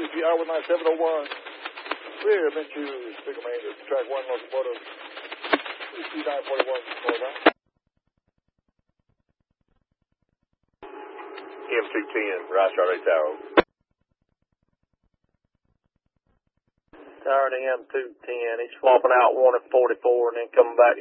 WPR 19701. Clear, Benchu, Signal Main, track 1, locomotive, 2941, northbound. M210, right, Charlie Tower. Tower to M210, he's swapping out 1 at 44 and then coming back